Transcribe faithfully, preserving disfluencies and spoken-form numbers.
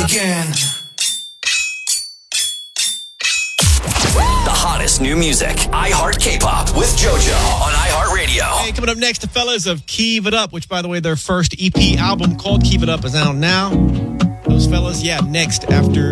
again. The hottest new music. iHeart K-Pop with JoJo on iHeartRadio. Hey, coming up next, the fellas of Keeve It Up, which, by the way, their first E P album called Keeve It Up is out now. Those fellas, yeah, next after